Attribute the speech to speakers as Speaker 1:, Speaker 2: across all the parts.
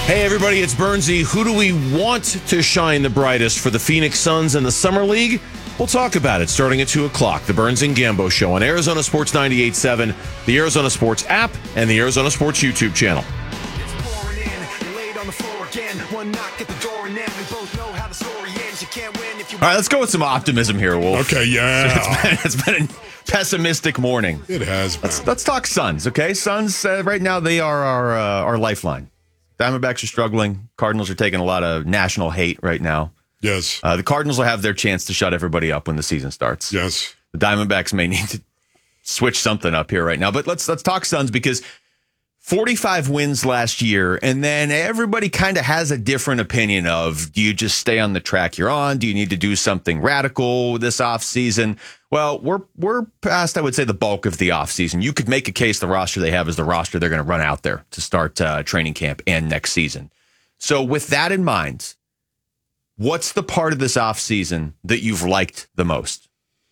Speaker 1: Hey, everybody, it's Bernsey. Who do we want to shine the brightest for the Phoenix Suns in the Summer League? We'll talk about it starting at 2 o'clock. The Burns and Gambo Show on Arizona Sports 98.7, the Arizona Sports app, and the Arizona Sports YouTube channel. All right, let's go with some optimism here, Wolf.
Speaker 2: Okay, yeah.
Speaker 1: It's been a pessimistic morning.
Speaker 2: It has been.
Speaker 1: Let's talk Suns, okay? Suns, right now, they are our lifeline. Diamondbacks are struggling. Cardinals are taking a lot of national hate right now.
Speaker 2: Yes.
Speaker 1: The Cardinals will have their chance to shut everybody up when the season starts.
Speaker 2: Yes.
Speaker 1: The Diamondbacks may need to switch something up here right now. But let's talk Suns, because 45 wins last year, and then everybody kind of has a different opinion of, do you just stay on the track you're on? Do you need to do something radical this offseason? Well, we're past, I would say, the bulk of the offseason. You could make a case the roster they have is the roster they're going to run out there to start training camp and next season. So with that in mind, what's the part of this offseason that you've liked the most?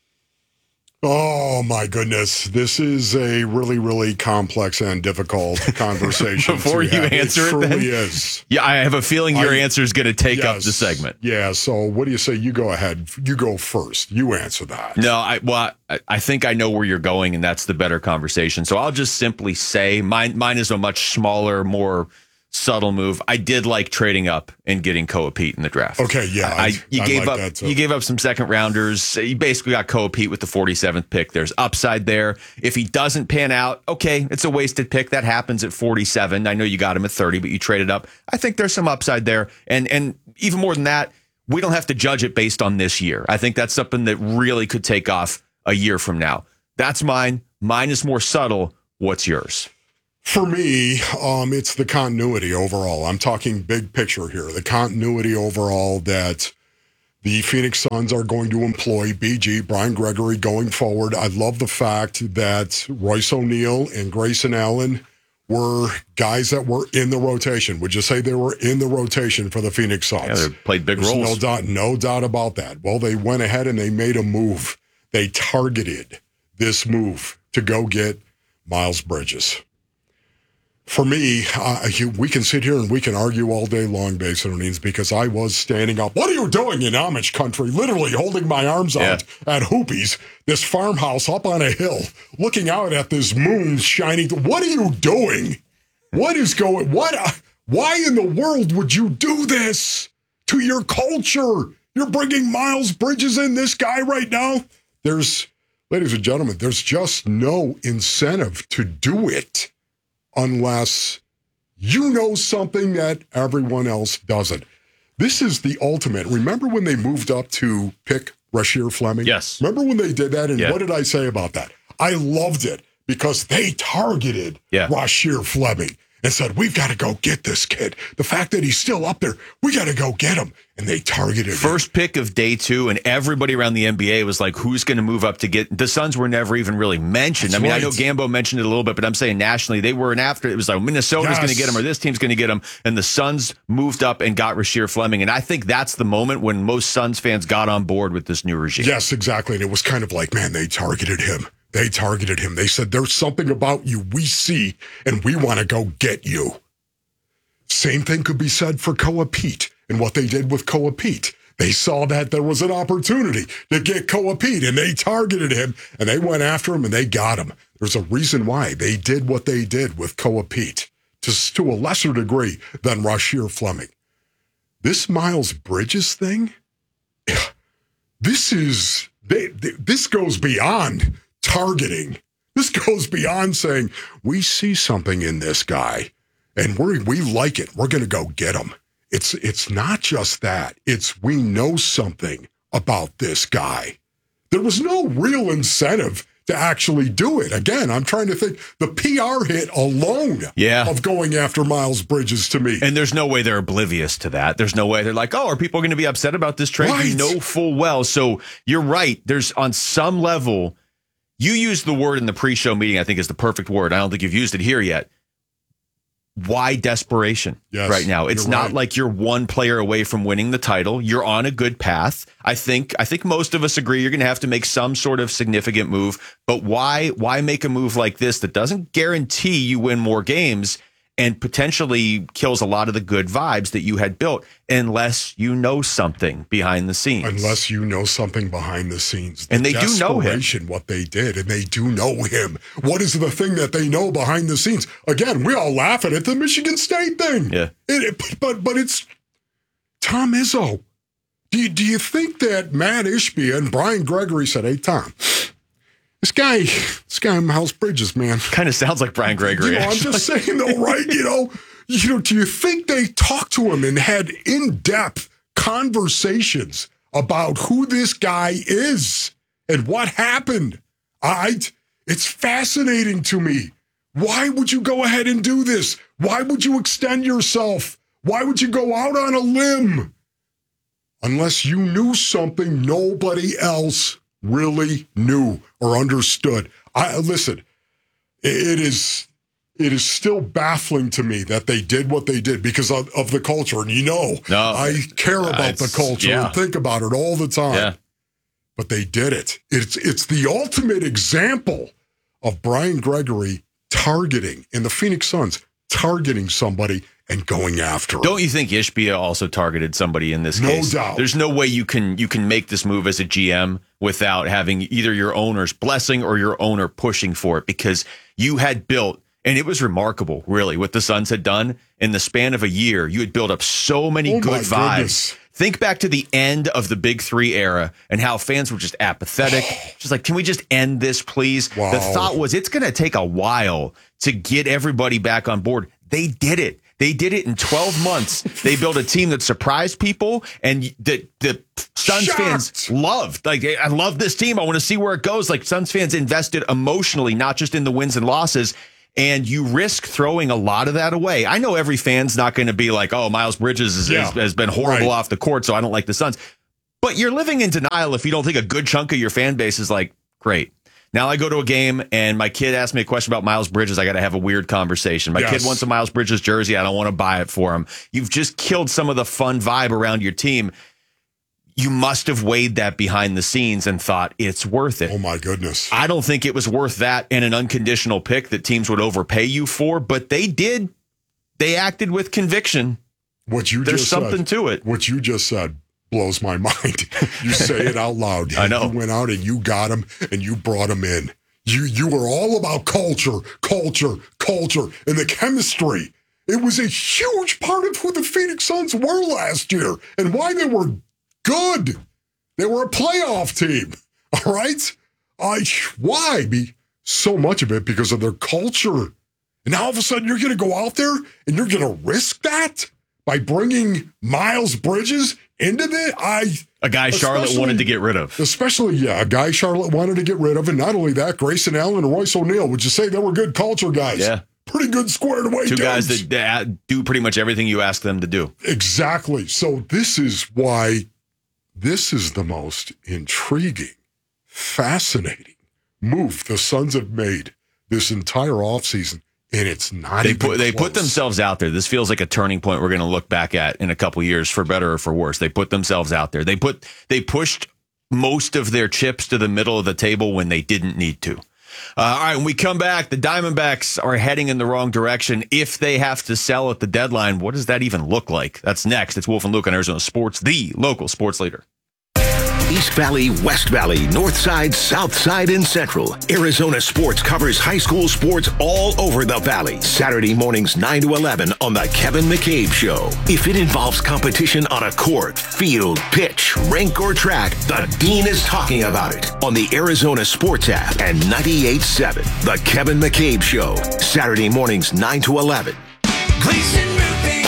Speaker 2: Oh, my goodness. This is a really, really complex and difficult conversation.
Speaker 1: Before you answer it,
Speaker 2: truly
Speaker 1: then?
Speaker 2: is.
Speaker 1: Yeah, I have a feeling your answer is going to take up the segment.
Speaker 2: Yeah, so what do you say? You go ahead. You go first. You answer that.
Speaker 1: No, I think I know where you're going, and that's the better conversation. So I'll just simply say mine is a much smaller, more subtle move. I did like trading up and getting Koa Pete in the draft.
Speaker 2: Okay, yeah.
Speaker 1: You gave up some second rounders. You basically got Koa Pete with the 47th pick. There's upside there. If he doesn't pan out, okay, it's a wasted pick. That happens at 47. I know you got him at 30, but you traded up. I think there's some upside there. And even more than that, we don't have to judge it based on this year. I think that's something that really could take off a year from now. That's mine. Mine is more subtle. What's yours?
Speaker 2: For me, it's the continuity overall. I'm talking big picture here. The continuity overall that the Phoenix Suns are going to employ BG, Brian Gregory, going forward. I love the fact that Royce O'Neal and Grayson Allen were guys that were in the rotation. Would you say they were in the rotation for the Phoenix Suns?
Speaker 1: Yeah, they played big roles.
Speaker 2: No doubt about that. Well, they went ahead and they made a move. They targeted this move to go get Miles Bridges. For me, we can sit here and we can argue all day long, Basinonines, because I was standing up. What are you doing in Amish country? Literally holding my arms out at Hoopie's, this farmhouse up on a hill, looking out at this moon shining. What are you doing? What is going? Why in the world would you do this to your culture? You're bringing Miles Bridges in, this guy right now. Ladies and gentlemen, there's just no incentive to do it, unless you know something that everyone else doesn't. This is the ultimate. Remember when they moved up to pick Rasheer Fleming?
Speaker 1: Yes.
Speaker 2: Remember when they did that? And what did I say about that? I loved it because they targeted Rasheer Fleming and said, we've got to go get this kid. The fact that he's still up there, we got to go get him. And they targeted
Speaker 1: First pick of day 2, and everybody around the NBA was like, who's going to move up to get... The Suns were never even really mentioned.
Speaker 2: That's
Speaker 1: I
Speaker 2: right.
Speaker 1: know Gambo mentioned it a little bit, but I'm saying nationally, they weren't after. It was like, Minnesota's going to get him, or this team's going to get him. And the Suns moved up and got Rasheer Fleming. And I think that's the moment when most Suns fans got on board with this new regime.
Speaker 2: Yes, exactly. And it was kind of like, man, they targeted him. They targeted him. They said, there's something about you we see, and we want to go get you. Same thing could be said for Koa Pete and what they did with Koa Pete. They saw that there was an opportunity to get Koa Pete, and they targeted him, and they went after him, and they got him. There's a reason why they did what they did with Koa Pete, to a lesser degree than Rasheer Fleming. This Miles Bridges thing, this goes beyond targeting. This goes beyond saying, we see something in this guy, and we like it. We're going to go get him. It's not just that. It's we know something about this guy. There was no real incentive to actually do it. Again, I'm trying to think. The PR hit alone of going after Miles Bridges to me.
Speaker 1: And there's no way they're oblivious to that. There's no way they're like, oh, are people going to be upset about this trade?
Speaker 2: Right.
Speaker 1: You know full well. So you're right. There's on some level, you used the word in the pre-show meeting, I think is the perfect word. I don't think you've used it here yet. Why desperation right now? It's not like you're one player away from winning the title. You're on a good path. I think most of us agree you're going to have to make some sort of significant move. But why make a move like this that doesn't guarantee you win more games? and potentially kills a lot of the good vibes that you had built unless you know something behind the scenes.
Speaker 2: Unless you know something behind the scenes.
Speaker 1: And they do know him.
Speaker 2: What they did, and they do know him. What is the thing that they know behind the scenes? Again, we all laugh at it, the Michigan State thing.
Speaker 1: Yeah.
Speaker 2: But it's Tom Izzo. Do you think that Matt Ishbia and Brian Gregory said, hey, Tom, this guy, Miles Bridges, man.
Speaker 1: Kind of sounds like Brian Gregory.
Speaker 2: I'm just saying, though, right? Do you think they talked to him and had in-depth conversations about who this guy is and what happened? It's fascinating to me. Why would you go ahead and do this? Why would you extend yourself? Why would you go out on a limb? Unless you knew something nobody else really knew or understood. Listen, it is still baffling to me that they did what they did because of the culture. And I care about the culture and think about it all the time.
Speaker 1: Yeah.
Speaker 2: But they did it. It's the ultimate example of Brian Gregory targeting, and the Phoenix Suns targeting somebody and going after him.
Speaker 1: Don't you think Ishbia also targeted somebody in this case?
Speaker 2: No doubt.
Speaker 1: There's no way you can make this move as a GM without having either your owner's blessing or your owner pushing for it, because you had built, and it was remarkable, really, what the Suns had done in the span of a year. You had built up so many good vibes.
Speaker 2: Goodness.
Speaker 1: Think back to the end of the Big Three era and how fans were just apathetic. Just like, can we just end this, please?
Speaker 2: Wow.
Speaker 1: The thought was it's going to take a while to get everybody back on board. They did it. They did it in 12 months. They built a team that surprised people, and the Suns fans loved. Like, I love this team. I want to see where it goes. Like, Suns fans invested emotionally, not just in the wins and losses. And you risk throwing a lot of that away. I know every fan's not going to be like, oh, Miles Bridges has been horrible off the court, so I don't like the Suns. But you're living in denial if you don't think a good chunk of your fan base is like, great. Now I go to a game and my kid asks me a question about Miles Bridges. I got to have a weird conversation. My kid wants a Miles Bridges jersey. I don't want to buy it for him. You've just killed some of the fun vibe around your team. You must have weighed that behind the scenes and thought it's worth it.
Speaker 2: Oh, my goodness.
Speaker 1: I don't think it was worth that and an unconditional pick that teams would overpay you for, but they did. They acted with conviction. There's something to it.
Speaker 2: What you just said blows my mind. You say it out loud.
Speaker 1: I know.
Speaker 2: You went out and you got him and you brought him in. You were all about culture, and the chemistry. It was a huge part of who the Phoenix Suns were last year and why they were good. They were a playoff team. All right? Why? So much of it because of their culture. And now all of a sudden you're going to go out there and you're going to risk that by bringing Miles Bridges into
Speaker 1: a guy Charlotte wanted to get rid of.
Speaker 2: Especially, a guy Charlotte wanted to get rid of. And not only that, Grayson Allen and Royce O'Neal, would you say they were good culture guys?
Speaker 1: Yeah.
Speaker 2: Pretty good squared away
Speaker 1: Two
Speaker 2: dudes.
Speaker 1: guys that do pretty much everything you ask them to do.
Speaker 2: Exactly. So this is why this is the most intriguing, fascinating move the Suns have made this entire offseason. And it's not
Speaker 1: They put themselves out there. This feels like a turning point we're going to look back at in a couple years, for better or for worse. They put themselves out there. They pushed most of their chips to the middle of the table when they didn't need to. All right, when we come back, the Diamondbacks are heading in the wrong direction. If they have to sell at the deadline, what does that even look like? That's next. It's Wolf and Luke on Arizona Sports, the local sports leader.
Speaker 3: East Valley, West Valley, North Side, South Side, and Central. Arizona Sports covers high school sports all over the Valley. Saturday mornings 9 to 11 on The Kevin McCabe Show. If it involves competition on a court, field, pitch, rink, or track, the Dean is talking about it on the Arizona Sports app and 98.7. The Kevin McCabe Show. Saturday mornings 9 to 11.
Speaker 4: Gleason Roofing.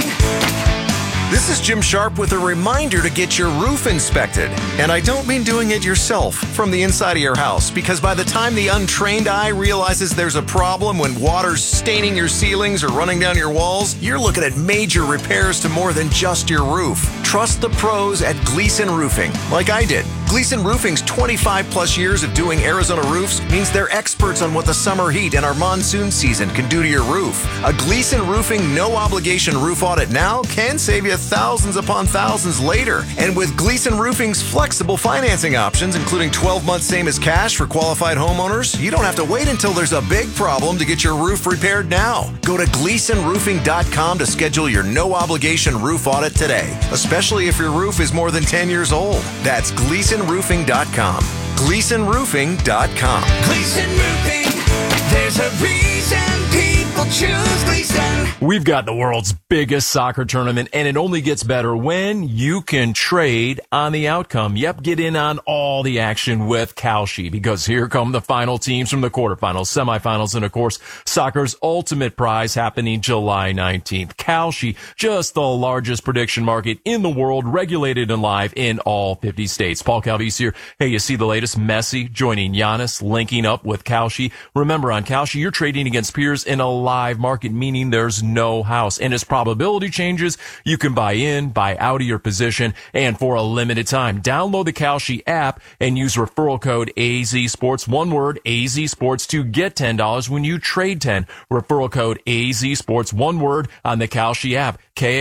Speaker 4: This is Jim Sharp with a reminder to get your roof inspected. And I don't mean doing it yourself from the inside of your house, because by the time the untrained eye realizes there's a problem when water's staining your ceilings or running down your walls, you're looking at major repairs to more than just your roof. Trust the pros at Gleason Roofing, like I did. Gleason Roofing's 25 plus years of doing Arizona roofs means they're experts on what the summer heat and our monsoon season can do to your roof. A Gleason Roofing no obligation roof audit now can save you thousands upon thousands later. And with Gleason Roofing's flexible financing options, including 12 months same as cash for qualified homeowners, you don't have to wait until there's a big problem to get your roof repaired now. Go to GleasonRoofing.com to schedule your no obligation roof audit today, especially if your roof is more than 10 years old. That's GleasonRoofing.com. GleasonRoofing.com.
Speaker 5: Gleason Roofing, there's a reason people choose Gleason.
Speaker 6: We've got the world's biggest soccer tournament, and it only gets better when you can trade on the outcome. Yep, get in on all the action with Kalshi, because here come the final teams from the quarterfinals, semifinals, and of course, soccer's ultimate prize happening July 19th. Kalshi, just the largest prediction market in the world, regulated and live in all 50 states. Paul Calvise here. Hey, you see the latest? Messi joining Giannis, linking up with Kalshi. Remember, on Kalshi, you're trading against peers in a live market, meaning there's no house. And as probability changes, you can buy in, buy out of your position, and for a limited time. Download the Kalshi app and use referral code AZSports, one word, AZSports, to get $10 when you trade 10. Referral code AZSports, one word, on the Kalshi app.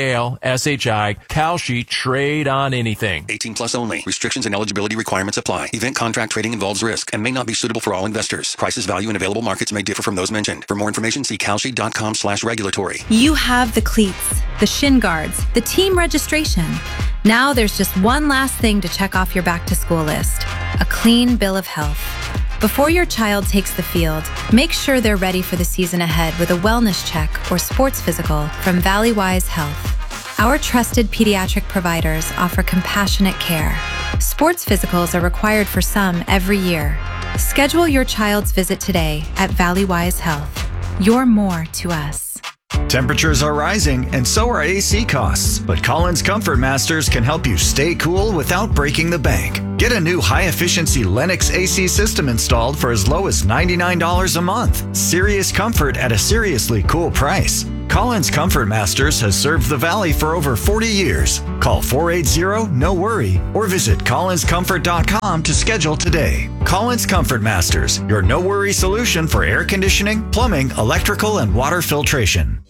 Speaker 6: Kalshi, Kalshi, trade on anything.
Speaker 7: 18 plus only. Restrictions and eligibility requirements apply. Event contract trading involves risk and may not be suitable for all investors. Prices, value, and available markets may differ from those mentioned. For more information, see kalshi.com/regulatory.
Speaker 8: You have the cleats, the shin guards, the team registration. Now there's just one last thing to check off your back-to-school list: a clean bill of health. Before your child takes the field, make sure they're ready for the season ahead with a wellness check or sports physical from Valleywise Health. Our trusted pediatric providers offer compassionate care. Sports physicals are required for some every year. Schedule your child's visit today at Valleywise Health. You're more to us.
Speaker 9: Temperatures are rising, and so are AC costs. But Collins Comfort Masters can help you stay cool without breaking the bank. Get a new high-efficiency Lennox AC system installed for as low as $99 a month. Serious comfort at a seriously cool price. Collins Comfort Masters has served the Valley for over 40 years. Call 480-NO-WORRY or visit collinscomfort.com to schedule today. Collins Comfort Masters, your no-worry solution for air conditioning, plumbing, electrical, and water filtration.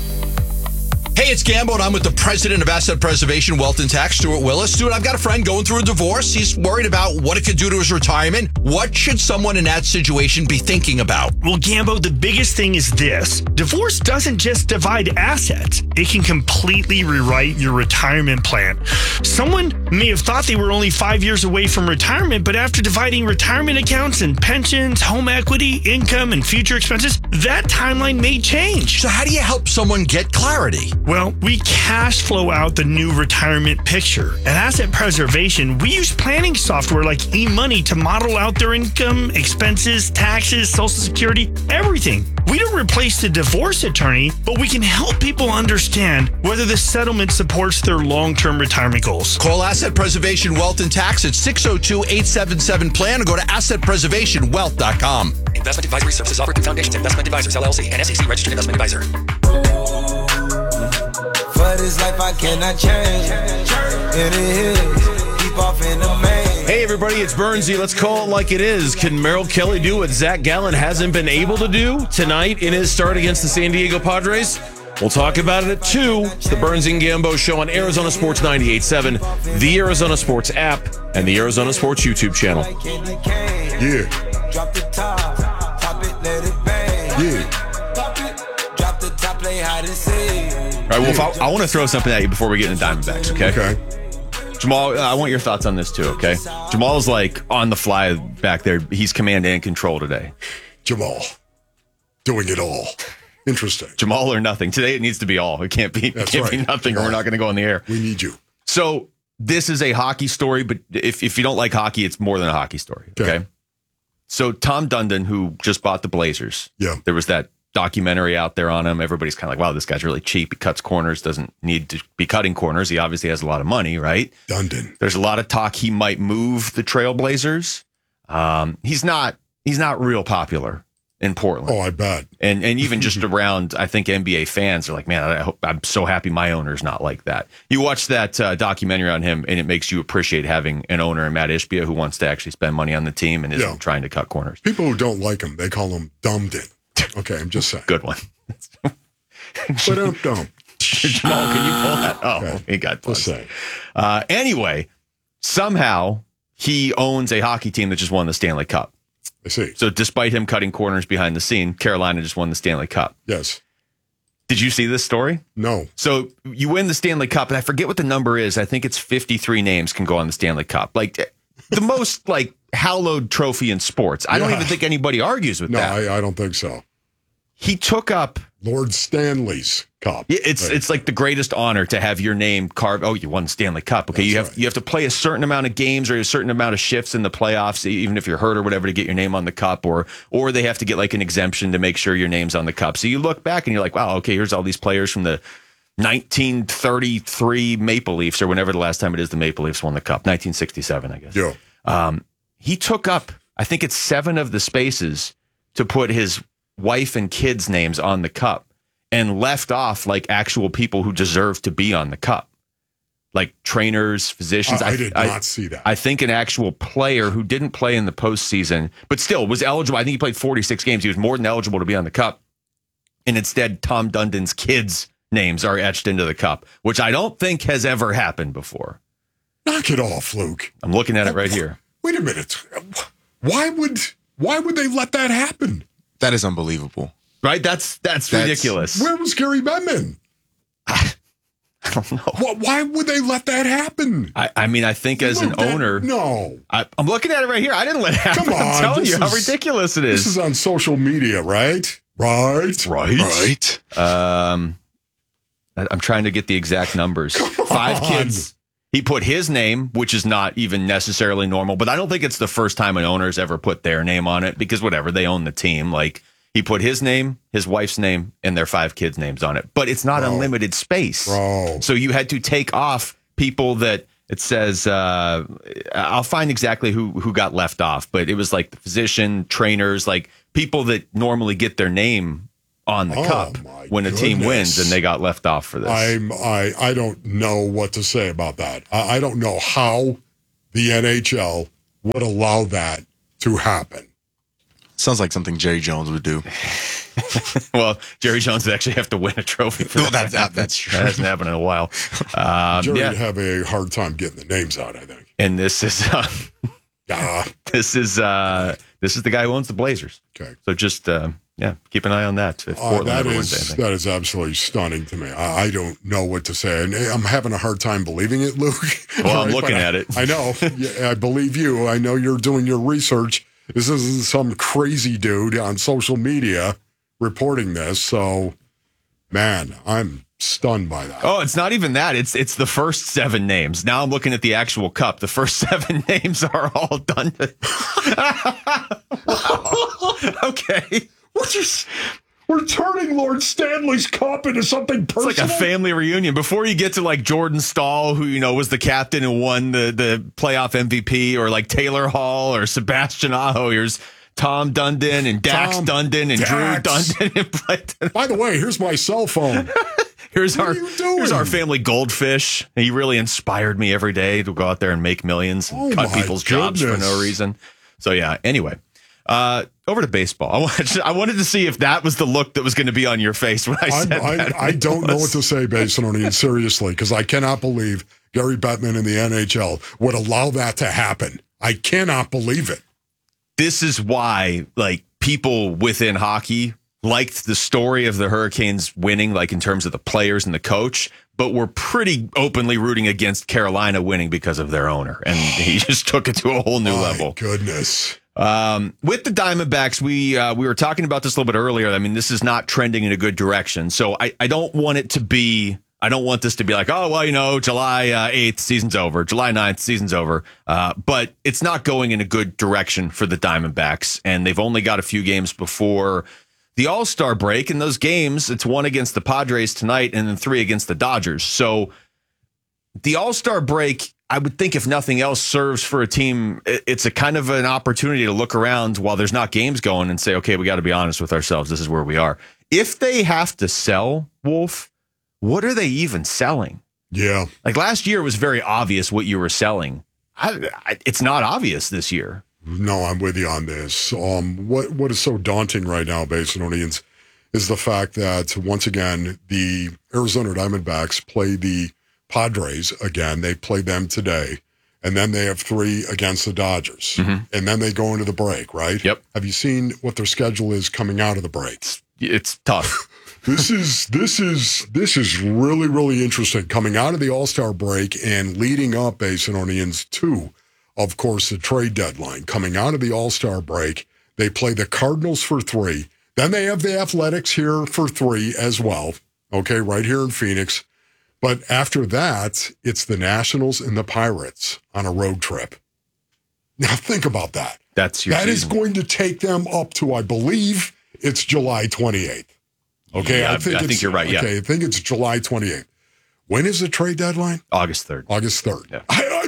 Speaker 10: Hey, it's Gambo, and I'm with the president of Asset Preservation, Wealth and Tax, Stuart Willis. Stuart, I've got a friend going through a divorce. He's worried about what it could do to his retirement. What should someone in that situation be thinking about?
Speaker 11: Well, Gambo, the biggest thing is this. Divorce doesn't just divide assets. It can completely rewrite your retirement plan. Someone may have thought they were only 5 years away from retirement, but after dividing retirement accounts and pensions, home equity, income, and future expenses, that timeline may change.
Speaker 10: So how do you help someone get clarity?
Speaker 11: Well, we cash flow out the new retirement picture. At Asset Preservation, we use planning software like eMoney to model out their income, expenses, taxes, Social Security, everything. We don't replace the divorce attorney, but we can help people understand whether the settlement supports their long-term retirement goals.
Speaker 10: Call Asset Preservation Wealth and Tax at 602-877-PLAN or go to AssetPreservationWealth.com.
Speaker 7: Investment advisory services offered through Foundations Investment Advisors, LLC, and SEC Registered Investment Advisor.
Speaker 5: For this life I cannot change. It is. Keep off in the main.
Speaker 1: Hey everybody, it's Bernsey. Let's call it like it is. Can Merrill Kelly do what Zach Gallen hasn't been able to do tonight in his start against the San Diego Padres? We'll talk about it at 2. It's the Burns and Gambo Show on Arizona Sports 98.7, the Arizona Sports app, and the Arizona Sports YouTube channel.
Speaker 2: Yeah.
Speaker 5: Drop the top, pop it, let it bang.
Speaker 2: Yeah.
Speaker 5: Pop it, drop the top, play hide and seek.
Speaker 1: All right, Wolf, I want to throw something at you before we get into Diamondbacks, okay?
Speaker 2: Okay.
Speaker 1: Jamal, I want your thoughts on this too, okay? Jamal's like on the fly back there. He's command and control today.
Speaker 2: Jamal. Doing it all. Interesting.
Speaker 1: Jamal or nothing. Today it needs to be all. It can't be be nothing or we're not going to go on the air.
Speaker 2: We need you.
Speaker 1: So this is a hockey story, but if you don't like hockey, it's more than a hockey story, okay? So Tom Dundon, who just bought the Blazers, there was that documentary out there on him. Everybody's kind of like, wow, this guy's really cheap. He cuts corners, doesn't need to be cutting corners. He obviously has a lot of money, right?
Speaker 2: Dundon.
Speaker 1: There's a lot of talk he might move the Trailblazers. He's not real popular in Portland.
Speaker 2: Oh, I bet.
Speaker 1: And even just around, I think NBA fans are like, man, I'm so happy my owner's not like that. You watch that documentary on him, and it makes you appreciate having an owner in Matt Ishbia who wants to actually spend money on the team and isn't trying to cut corners.
Speaker 2: People who don't like him, they call him dumbed in. Okay, I'm just saying.
Speaker 1: Good one.
Speaker 2: But I'm dumb.
Speaker 1: Jamal, can you pull that? Oh, okay. He got plugged. Anyway, somehow he owns a hockey team that just won the Stanley Cup.
Speaker 2: I see.
Speaker 1: So despite him cutting corners behind the scene, Carolina just won the Stanley Cup.
Speaker 2: Yes.
Speaker 1: Did you see this story?
Speaker 2: No.
Speaker 1: So you win the Stanley Cup, and I forget what the number is. I think it's 53 names can go on the Stanley Cup. Like the most hallowed trophy in sports. I don't even think anybody argues with that.
Speaker 2: No, I don't think so.
Speaker 1: He took up
Speaker 2: Lord Stanley's Cup.
Speaker 1: It's like the greatest honor to have your name carved. Oh, you won the Stanley Cup. Okay, you have to play a certain amount of games or a certain amount of shifts in the playoffs, even if you're hurt or whatever, to get your name on the cup, or they have to get like an exemption to make sure your name's on the cup. So you look back and you're like, wow, okay, here's all these players from the 1933 Maple Leafs, or whenever the last time it is the Maple Leafs won the cup, 1967, I guess.
Speaker 2: Yeah.
Speaker 1: He took up, I think it's 7 of the spaces to put his wife and kids' names on the cup, and left off like actual people who deserve to be on the cup, like trainers, physicians.
Speaker 2: I did not see that.
Speaker 1: I think an actual player who didn't play in the postseason, but still was eligible. I think he played 46 games. He was more than eligible to be on the cup. And instead, Tom Dundon's kids' names are etched into the cup, which I don't think has ever happened before.
Speaker 2: Knock it off, Luke.
Speaker 1: I'm looking at it right here.
Speaker 2: Wait a minute. Why would they let that happen?
Speaker 12: That is unbelievable.
Speaker 1: Right? That's ridiculous.
Speaker 2: Where was Gary Bettman?
Speaker 1: I don't know.
Speaker 2: Why would they let that happen?
Speaker 1: I mean, I think as an owner...
Speaker 2: No.
Speaker 1: I'm looking at it right here. I didn't let it happen.
Speaker 2: Come on.
Speaker 1: I'm telling you how ridiculous it is.
Speaker 2: This is on social media, right? Right.
Speaker 1: I'm trying to get the exact numbers. 5 kids. He put his name, which is not even necessarily normal, but I don't think it's the first time an owner's ever put their name on it, because whatever, they own the team. Like, he put his name, his wife's name, and their 5 kids' names on it. But it's not unlimited space. So you had to take off people that it says, I'll find exactly who got left off, but it was like the physician, trainers, like people that normally get their name on the cup when a team wins, and they got left off for this.
Speaker 2: I don't know what to say about that. I don't know how the NHL would allow that to happen.
Speaker 12: Sounds like something Jerry Jones would do.
Speaker 1: Well, Jerry Jones would actually have to win a trophy for that.
Speaker 12: That's true.
Speaker 1: That hasn't happened in a while.
Speaker 2: Jerry would have a hard time getting the names out, I think.
Speaker 1: And this is this is the guy who owns the Blazers.
Speaker 2: Okay.
Speaker 1: So just keep an eye on that. If Portland ever wins anything.
Speaker 2: That is absolutely stunning to me. I don't know what to say. And I'm having a hard time believing it, Luke.
Speaker 1: Well, I'm looking at it.
Speaker 2: I know. I believe you. I know you're doing your research. This isn't some crazy dude on social media reporting this. So, man, I'm stunned by that.
Speaker 1: Oh, it's not even that. It's the first 7 names. Now I'm looking at the actual cup. The first 7 names are all done. Okay.
Speaker 2: We're turning Lord Stanley's Cup into something personal.
Speaker 1: It's like a family reunion. Before you get to like Jordan Stahl, who, was the captain and won the playoff MVP, or like Taylor Hall or Sebastian Aho, here's Tom Dundon and Dax Dundon and Drew Dundon.
Speaker 2: By the way, here's my cell phone.
Speaker 1: Here's our family goldfish. He really inspired me every day to go out there and make millions and cut people's jobs for no reason. So yeah, anyway. Over to baseball. I wanted to see if that was the look that was going to be on your face when I said that.
Speaker 2: I don't know what to say, Basinonian, seriously, because I cannot believe Gary Bettman in the NHL would allow that to happen. I cannot believe it.
Speaker 1: This is why, people within hockey liked the story of the Hurricanes winning, in terms of the players and the coach, but were pretty openly rooting against Carolina winning because of their owner. And he just took it to a whole new level.
Speaker 2: Goodness.
Speaker 1: With the Diamondbacks, we were talking about this a little bit earlier. I mean, this is not trending in a good direction. So I don't want it to be, I don't want this to be like, oh, well, July 8th, season's over. July 9th, season's over. But it's not going in a good direction for the Diamondbacks. And they've only got a few games before the All-Star break. And those games, it's 1 against the Padres tonight and then 3 against the Dodgers. So the All-Star break, I would think if nothing else serves for a team, it's a kind of an opportunity to look around while there's not games going and say, okay, we got to be honest with ourselves. This is where we are. If they have to sell, Wolf, what are they even selling?
Speaker 2: Yeah.
Speaker 1: Like last year, it was very obvious what you were selling. It's not obvious this year.
Speaker 2: No, I'm with you on this. What is so daunting right now, Basinonians, is the fact that, once again, the Arizona Diamondbacks play the Padres again. They play them today. And then they have 3 against the Dodgers. Mm-hmm. And then they go into the break, right?
Speaker 1: Yep.
Speaker 2: Have you seen what their schedule is coming out of the break?
Speaker 1: It's tough.
Speaker 2: This is really, really interesting. Coming out of the All-Star break and leading up, Basinonians, to, of course, the trade deadline. Coming out of the All-Star break, they play the Cardinals for 3. Then they have the Athletics here for 3 as well. Okay, right here in Phoenix. But after that, it's the Nationals and the Pirates on a road trip. Now think about that.
Speaker 1: That's your
Speaker 2: That
Speaker 1: season.
Speaker 2: is going to take them up to, I believe, it's July 28th. Okay,
Speaker 1: yeah, I think you're right. Yeah.
Speaker 2: Okay, I think it's July 28th. When is the trade deadline?
Speaker 1: August 3rd.
Speaker 2: August 3rd.
Speaker 1: Yeah.
Speaker 2: I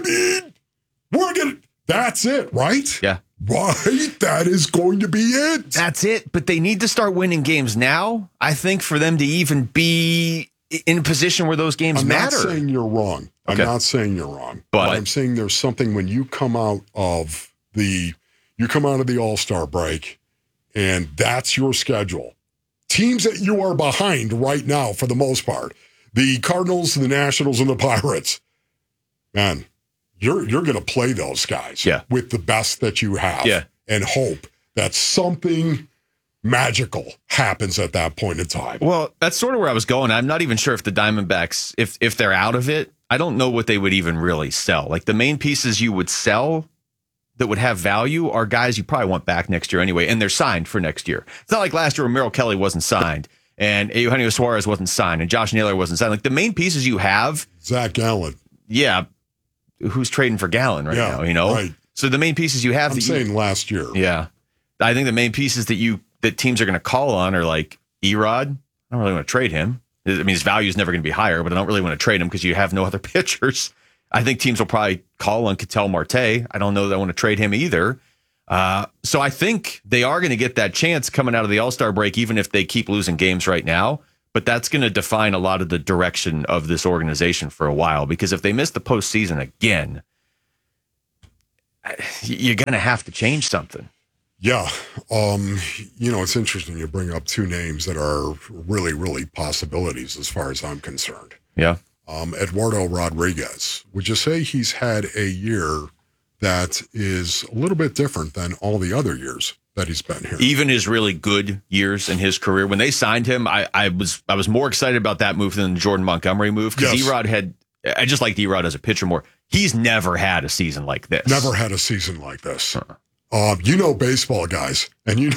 Speaker 2: mean, that's it, right?
Speaker 1: Yeah.
Speaker 2: Right, that is going to be it.
Speaker 1: That's it. But they need to start winning games now, I think, for them to even be in a position where those games matter.
Speaker 2: I'm not saying you're wrong.
Speaker 1: Okay.
Speaker 2: I'm not saying you're wrong.
Speaker 1: But
Speaker 2: I'm saying there's something when you come out of the All-Star break and that's your schedule. Teams that you are behind right now for the most part, the Cardinals, the Nationals, and the Pirates, man, you're going to play those guys with the best that you have and hope that something magical happens at that point in time.
Speaker 1: Well, that's sort of where I was going. I'm not even sure if the Diamondbacks, if they're out of it, I don't know what they would even really sell. Like the main pieces you would sell that would have value are guys you probably want back next year anyway, and they're signed for next year. It's not like last year when Merrill Kelly wasn't signed and Eugenio Suarez wasn't signed and Josh Naylor wasn't signed. Like the main pieces you have.
Speaker 2: Zach Gallen.
Speaker 1: Yeah. Who's trading for Gallen right now, you know?
Speaker 2: Right.
Speaker 1: So the main pieces you have.
Speaker 2: I'm saying last year.
Speaker 1: Yeah. I think the main pieces that teams are going to call on are like Erod. I don't really want to trade him. I mean, his value is never going to be higher, but I don't really want to trade him because you have no other pitchers. I think teams will probably call on Ketel Marte. I don't know that I want to trade him either. So I think they are going to get that chance coming out of the All-Star break, even if they keep losing games right now. But that's going to define a lot of the direction of this organization for a while, because if they miss the postseason again, you're going to have to change something.
Speaker 2: Yeah. It's interesting you bring up 2 names that are really, really possibilities as far as I'm concerned.
Speaker 1: Yeah.
Speaker 2: Eduardo Rodriguez. Would you say he's had a year that is a little bit different than all the other years that he's been here?
Speaker 1: Even his really good years in his career, when they signed him, I was more excited about that move than the Jordan Montgomery move, because Erod I just liked Erod as a pitcher more. He's never had a season like this.
Speaker 2: Never had a season like this. You know baseball, guys, and you